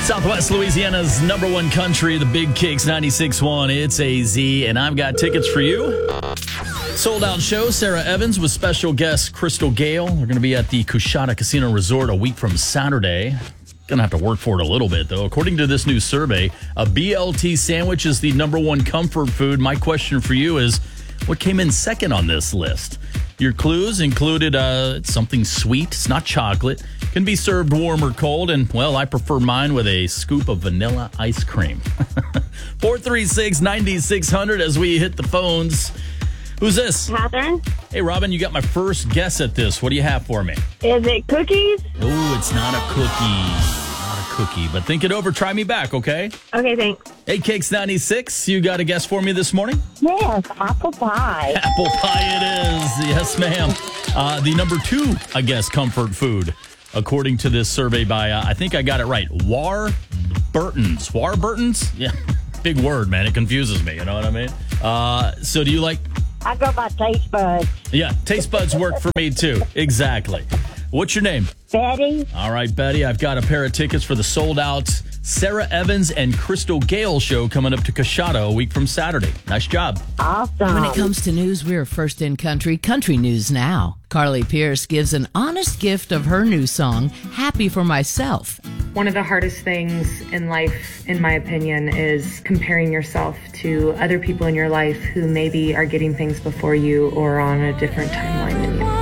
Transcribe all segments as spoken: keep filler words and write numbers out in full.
Southwest Louisiana's number one country, the Big Kicks ninety-six point one. It's A Z, and I've got tickets for you. Sold out show, Sarah Evans with special guest Crystal Gale. They're going to be at the Coushatta Casino Resort a week from Saturday. Going to have to work for it a little bit, though. According to this new survey, a B L T sandwich is the number one comfort food. My question for you is, what came in second on this list? Your clues included uh, something sweet. It's not chocolate. Can be served warm or cold. And, well, I prefer mine with a scoop of vanilla ice cream. four three six, nine six zero zero as we hit the phones. Who's this? Catherine. Hey, Robin, you got my first guess at this. What do you have for me? Is it cookies? Oh, it's not a cookie. Not a cookie. But think it over. Try me back, okay? Okay, thanks. Hey, Cakes ninety-six, you got a guess for me this morning? Yes, apple pie. Apple pie it is. Yes, ma'am. Uh, the number two, I guess, comfort food, according to this survey by, uh, I think I got it right, Warburtons. Warburtons? Yeah, big word, man. It confuses me, you know what I mean? Uh, so do you like... I go by taste buds. Yeah, taste buds work for me, too. Exactly. What's your name? Betty. All right, Betty, I've got a pair of tickets for the sold-out Sarah Evans and Crystal Gale show coming up to Coushatta a week from Saturday. Nice job. Awesome. When it comes to news, we're first in country, Country News Now. Carly Pierce gives an honest gift of her new song, Happy for Myself. One of the hardest things in life, in my opinion, is comparing yourself to other people in your life who maybe are getting things before you or on a different timeline than you.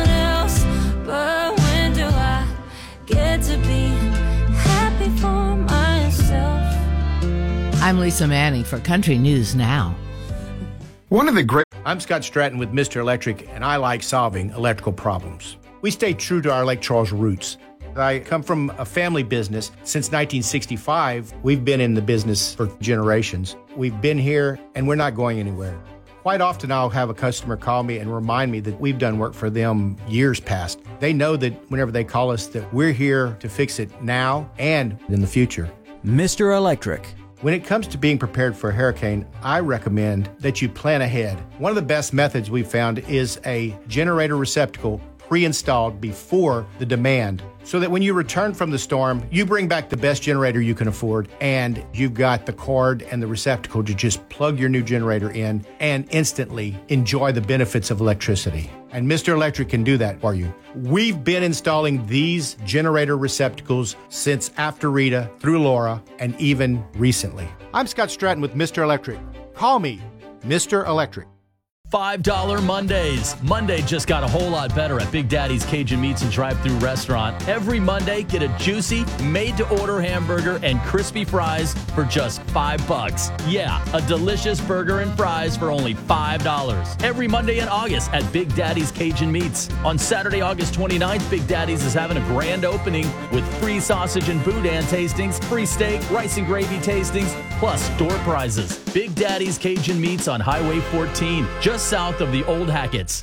I'm Lisa Manning for Country News Now. One of the great... I'm Scott Stratton with Mister Electric, and I like solving electrical problems. We stay true to our Lake Charles roots. I come from a family business. Since nineteen sixty-five, we've been in the business for generations. We've been here, and we're not going anywhere. Quite often, I'll have a customer call me and remind me that we've done work for them years past. They know that whenever they call us, that we're here to fix it now and in the future. Mister Electric. When it comes to being prepared for a hurricane, I recommend that you plan ahead. One of the best methods we've found is a generator receptacle pre-installed before the demand, so that when you return from the storm, you bring back the best generator you can afford, and you've got the cord and the receptacle to just plug your new generator in and instantly enjoy the benefits of electricity. And Mister Electric can do that for you. We've been installing these generator receptacles since after Rita, through Laura, and even recently. I'm Scott Stratton with Mister Electric. Call me Mister Electric. five dollar Mondays. Monday just got a whole lot better at Big Daddy's Cajun Meats and Drive-Thru Restaurant. Every Monday, get a juicy, made-to-order hamburger and crispy fries for just five bucks. Yeah, a delicious burger and fries for only five dollars. Every Monday in August at Big Daddy's Cajun Meats. On Saturday, August twenty-ninth, Big Daddy's is having a grand opening with free sausage and boudin tastings, free steak, rice and gravy tastings, plus door prizes. Big Daddy's Cajun Meats on Highway fourteen, just south of the Old Hackett's.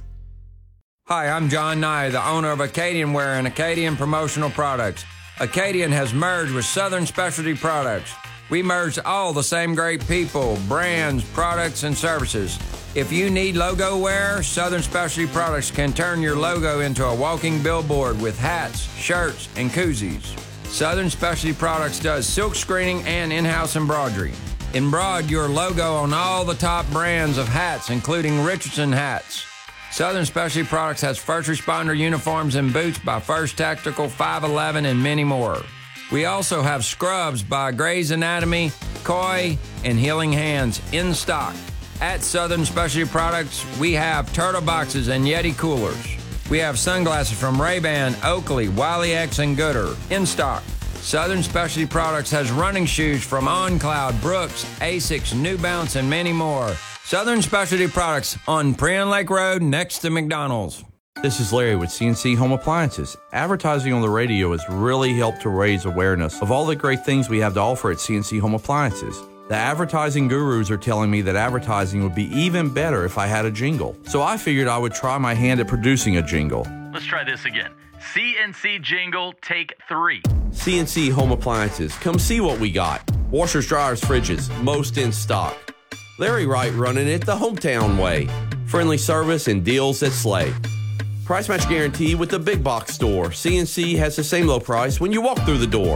Hi, I'm John Nye, the owner of Acadian Wear and Acadian Promotional Products. Acadian has merged with Southern Specialty Products. We merged all the same great people, brands, products, and services. If you need logo wear, Southern Specialty Products can turn your logo into a walking billboard with hats, shirts, and koozies. Southern Specialty Products does silk screening and in-house embroidery. Embroider your logo on all the top brands of hats, including Richardson hats. Southern Specialty Products has first responder uniforms and boots by First Tactical, five eleven, and many more. We also have scrubs by Grey's Anatomy, Koi, and Healing Hands in stock. At Southern Specialty Products, we have turtle boxes and Yeti coolers. We have sunglasses from Ray-Ban, Oakley, Wiley X, and Gooder in stock. Southern Specialty Products has running shoes from On Cloud, Brooks, Asics, New Balance, and many more. Southern Specialty Products on Prion Lake Road next to McDonald's. This is Larry with C N C Home Appliances. Advertising on the radio has really helped to raise awareness of all the great things we have to offer at C N C Home Appliances. The advertising gurus are telling me that advertising would be even better if I had a jingle. So I figured I would try my hand at producing a jingle. Let's try this again. C N C jingle, take three. C N C Home Appliances. Come see what we got. Washers, dryers, fridges, most in stock. Larry Wright running it the hometown way. Friendly service and deals that slay. Price match guarantee with the big box store. C N C has the same low price when you walk through the door.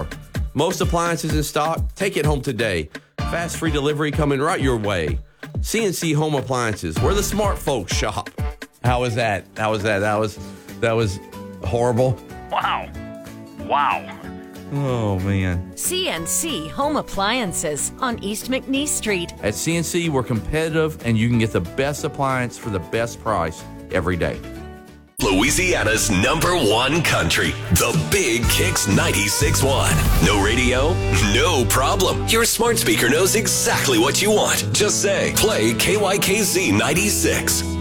Most appliances in stock. Take it home today. Fast free delivery coming right your way. C N C Home Appliances, where the smart folks shop. How was that? How was that? That was that was horrible. Wow. Wow. Oh, man. C N C Home Appliances on East McNeese Street. At C N C, we're competitive, and you can get the best appliance for the best price every day. Louisiana's number one country, the Big Kicks ninety-six point one. No radio? No problem. Your smart speaker knows exactly what you want. Just say, play K Y K Z ninety-six.